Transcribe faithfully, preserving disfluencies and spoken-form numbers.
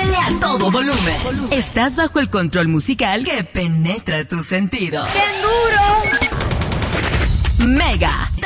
Súbele a todo volumen. Estás bajo el control musical que penetra tu sentido. ¡Bien duro! Mega